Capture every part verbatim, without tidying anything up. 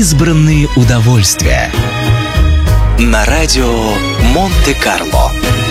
Избранные удовольствия на радио Монте-Карло.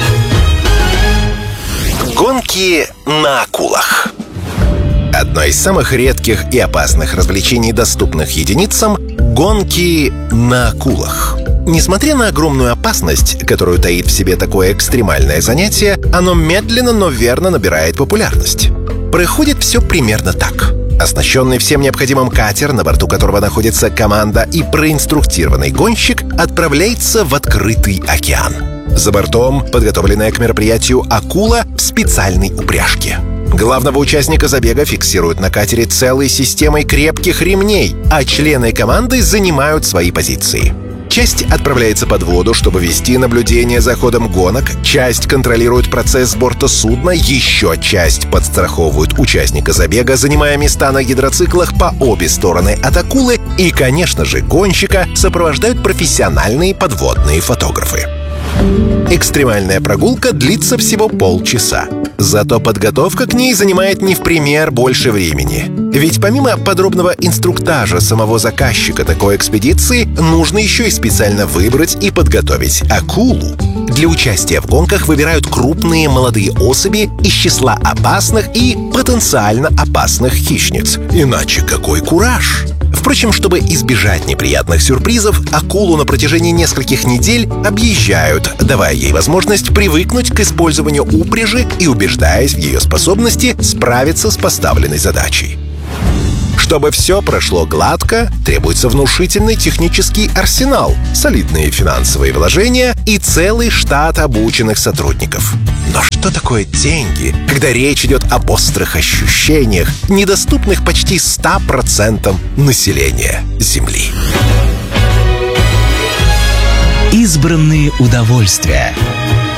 Гонки на акулах. Одно из самых редких и опасных развлечений, доступных единицам — гонки на акулах. Несмотря на огромную опасность, которую таит в себе такое экстремальное занятие, оно медленно, но верно набирает популярность. Проходит все примерно так. Оснащенный всем необходимым катер, на борту которого находится команда и проинструктированный гонщик, отправляется в открытый океан. За бортом подготовленная к мероприятию акула в специальной упряжке. Главного участника забега фиксируют на катере целой системой крепких ремней, а члены команды занимают свои позиции. Часть отправляется под воду, чтобы вести наблюдение за ходом гонок, часть контролирует процесс с борта судна, еще часть подстраховывают участника забега, занимая места на гидроциклах по обе стороны от акулы, и, конечно же, гонщика сопровождают профессиональные подводные фотографы. Экстремальная прогулка длится всего полчаса. Зато подготовка к ней занимает не в пример больше времени. Ведь помимо подробного инструктажа самого заказчика такой экспедиции, нужно еще и специально выбрать и подготовить акулу. Для участия в гонках выбирают крупные молодые особи из числа опасных и потенциально опасных хищниц. Иначе какой кураж! Впрочем, чтобы избежать неприятных сюрпризов, акулу на протяжении нескольких недель объезжают, давая ей возможность привыкнуть к использованию упряжи и убеждаясь в ее способности справиться с поставленной задачей. Чтобы все прошло гладко, требуется внушительный технический арсенал, солидные финансовые вложения и целый штат обученных сотрудников. Но что такое деньги, когда речь идет об острых ощущениях, недоступных почти ста процентам населения Земли? Избранные удовольствия